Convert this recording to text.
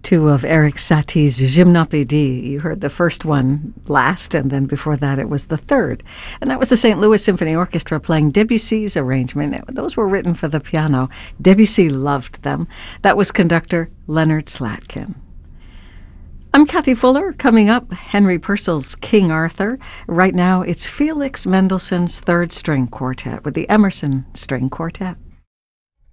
two of Erik Satie's Gymnopédie. You heard the first one last, and then before that it was the third. And that was the St. Louis Symphony Orchestra playing Debussy's arrangement. Those were written for the piano. Debussy loved them. That was conductor Leonard Slatkin. I'm Kathy Fuller. Coming up, Henry Purcell's King Arthur. Right now, it's Felix Mendelssohn's Third String Quartet with the Emerson String Quartet.